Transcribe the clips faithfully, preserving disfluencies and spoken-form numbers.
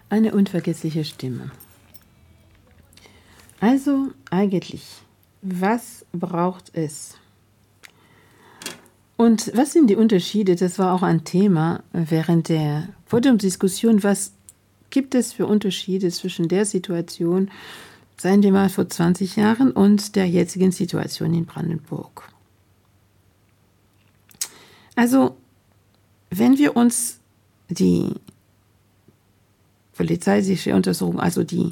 Eine unvergessliche Stimme. Also eigentlich, was braucht es? Und was sind die Unterschiede? Das war auch ein Thema während der Podiumsdiskussion. Was gibt es für Unterschiede zwischen der Situation, seien wir mal vor zwanzig Jahren, und der jetzigen Situation in Brandenburg? Also, wenn wir uns die polizeiliche Untersuchung, also die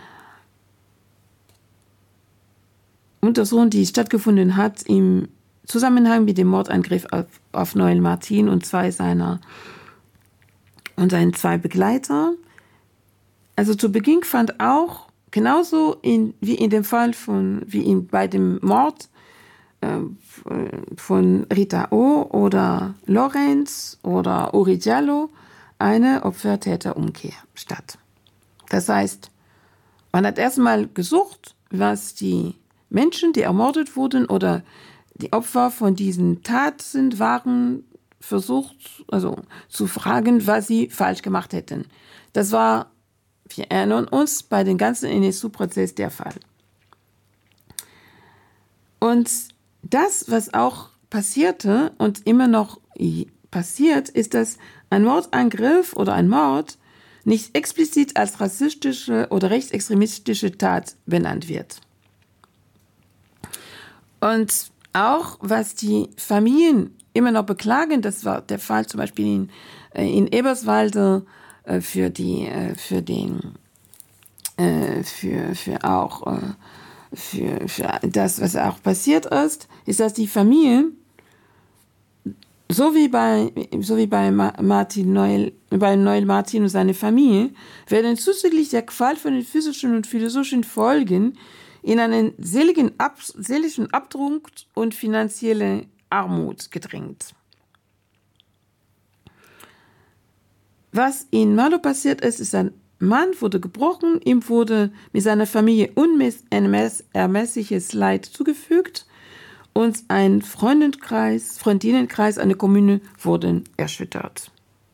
Untersuchung, die stattgefunden hat im Zusammenhang mit dem Mordangriff auf, auf Noel Martin und zwei seiner und seinen zwei Begleiter. Also zu Beginn fand auch genauso in, wie in dem Fall von wie in, bei dem Mord äh, von Rita O. oder Lorenz oder Uri Diallo eine Opfer-Täter-Umkehr statt. Das heißt, man hat erstmal gesucht, was die Menschen, die ermordet wurden oder die Opfer von diesen Taten waren, versucht, also zu fragen, was sie falsch gemacht hätten. Das war, wir erinnern uns, bei dem ganzen N S U-Prozess der Fall. Und das, was auch passierte und immer noch passiert, ist, dass ein Mordangriff oder ein Mord nicht explizit als rassistische oder rechtsextremistische Tat benannt wird. Und auch was die Familien immer noch beklagen, das war der Fall zum Beispiel in, in Eberswalde für, die, für, den, für, für, auch, für, für das, was auch passiert ist, ist, dass die Familien, so wie bei, so wie bei Martin Noel, bei Noel Martin und seine Familie, werden zusätzlich der Qual von den physischen und philosophischen Folgen in einen seeligen Ab, seelischen Abdruck und finanzielle Armut gedrängt. Was in Malo passiert ist, ist, ein Mann wurde gebrochen, ihm wurde mit seiner Familie unermessliches Leid zugefügt und ein Freundenkreis, Freundinnenkreis, eine Kommune wurden erschüttert.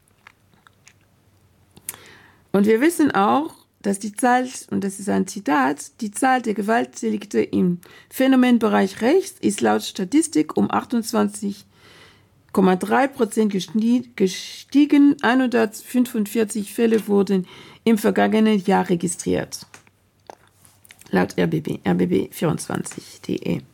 Und wir wissen auch, dass die Zahl, und das ist ein Zitat, die Zahl der Gewaltdelikte im Phänomenbereich rechts ist laut Statistik um achtundzwanzig Komma drei Prozent gestiegen. hundertfünfundvierzig Fälle wurden im vergangenen Jahr registriert. Laut R B B, R B B vierundzwanzig punkt de.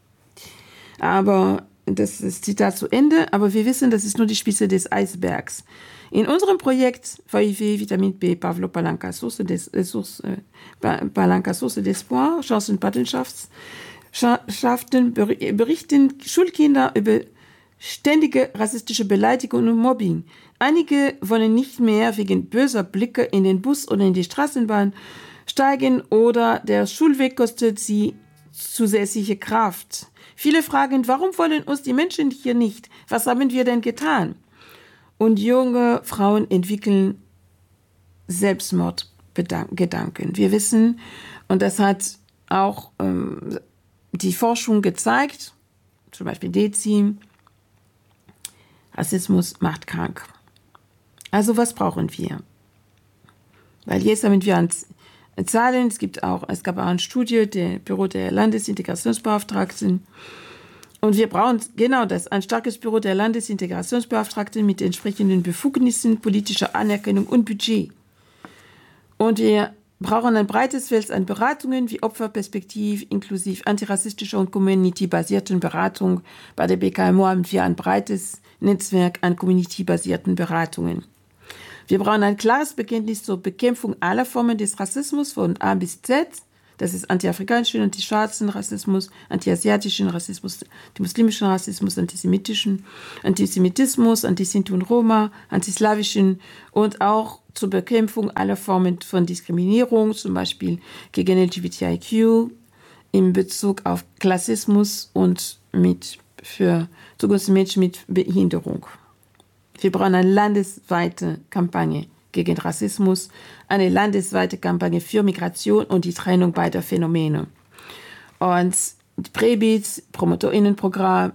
Aber das ist Zitat zu Ende, aber wir wissen, das ist nur die Spitze des Eisbergs. In unserem Projekt V I V Vitamin B Pavlo Palanca Source des, äh, Source, äh, Palanca Source d'Espoir, Chancenpatenschaften berichten Schulkinder über ständige rassistische Beleidigung und Mobbing. Einige wollen nicht mehr wegen böser Blicke in den Bus oder in die Straßenbahn steigen oder der Schulweg kostet sie zusätzliche Kraft. Viele fragen, warum wollen uns die Menschen hier nicht? Was haben wir denn getan? Und junge Frauen entwickeln Selbstmordgedanken. Wir wissen, und das hat auch ähm, die Forschung gezeigt, zum Beispiel DEZIM, Rassismus macht krank. Also was brauchen wir? Weil jetzt haben wir an Zahlen, es gibt auch, es gab auch eine Studie der Büro der Landesintegrationsbeauftragten. Und wir brauchen genau das, ein starkes Büro der Landesintegrationsbeauftragten mit entsprechenden Befugnissen, politischer Anerkennung und Budget. Und wir brauchen ein breites Feld an Beratungen wie Opferperspektiv, inklusive antirassistischer und community-basierten Beratung. Bei der B K M O haben wir ein breites Netzwerk an community-basierten Beratungen. Wir brauchen ein klares Bekenntnis zur Bekämpfung aller Formen des Rassismus von A bis Z. Das ist anti-afrikanischen, anti-schwarzen Rassismus, anti-asiatischen Rassismus, antimuslimischen Rassismus, antisemitischen, Antisemitismus, anti-Sinti und Roma, antislawischen und auch zur Bekämpfung aller Formen von Diskriminierung, zum Beispiel gegen L G B T I Q, in Bezug auf Klassismus und mit für zugunsten Menschen mit Behinderung. Wir brauchen eine landesweite Kampagne gegen Rassismus, eine landesweite Kampagne für Migration und die Trennung beider Phänomene. Und Präbit, Promotorinnenprogramm,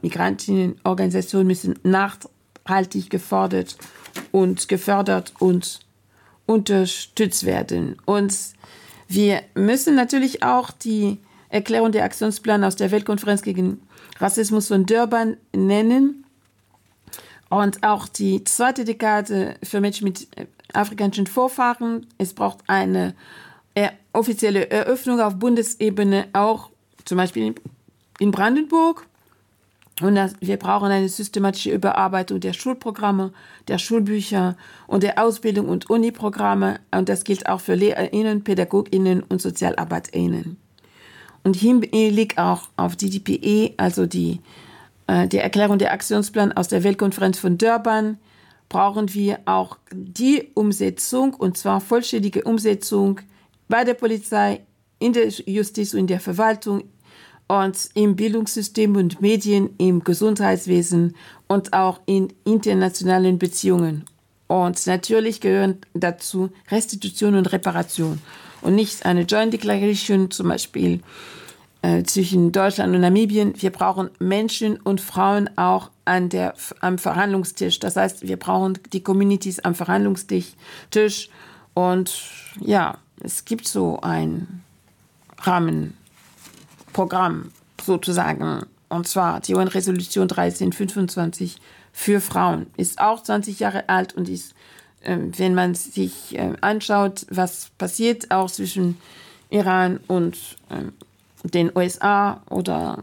Migrantinnenorganisationen müssen nachhaltig gefordert und gefördert und unterstützt werden. Und wir müssen natürlich auch die Erklärung der Aktionsplan aus der Weltkonferenz gegen Rassismus von Durban nennen und auch die zweite Dekade für Menschen mit afrikanischen Vorfahren. Es braucht eine äh, offizielle Eröffnung auf Bundesebene, auch zum Beispiel in, in Brandenburg. Und das, wir brauchen eine systematische Überarbeitung der Schulprogramme, der Schulbücher und der Ausbildung und Uniprogramme. Und das gilt auch für LehrerInnen, PädagogInnen und SozialarbeiterInnen. Und Hinblick auch auf die D P E, also die, äh, die Erklärung der Aktionsplan aus der Weltkonferenz von Durban, brauchen wir auch die Umsetzung, und zwar vollständige Umsetzung bei der Polizei, in der Justiz und in der Verwaltung und im Bildungssystem und Medien, im Gesundheitswesen und auch in internationalen Beziehungen. Und natürlich gehören dazu Restitution und Reparation und nicht eine Joint Declaration, zum Beispiel äh, zwischen Deutschland und Namibien. Wir brauchen Menschen und Frauen auch an der, am Verhandlungstisch. Das heißt, wir brauchen die Communities am Verhandlungstisch. Und ja, es gibt so ein Rahmenprogramm sozusagen, und zwar die U N-Resolution dreizehnhundertfünfundzwanzig für Frauen. Ist auch zwanzig Jahre alt und ist, äh, wenn man sich äh, anschaut, was passiert auch zwischen Iran und äh, den U S A oder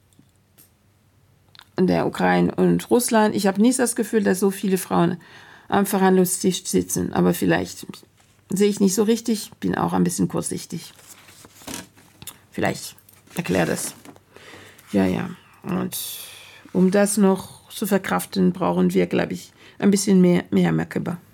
der Ukraine und Russland. Ich habe nicht das Gefühl, dass so viele Frauen am Verhandlungstisch sitzen, aber vielleicht sehe ich nicht so richtig, bin auch ein bisschen kurzsichtig. Vielleicht erklärt das. Ja, ja. Und um das noch zu verkraften, brauchen wir, glaube ich, ein bisschen mehr, mehr Merkaba.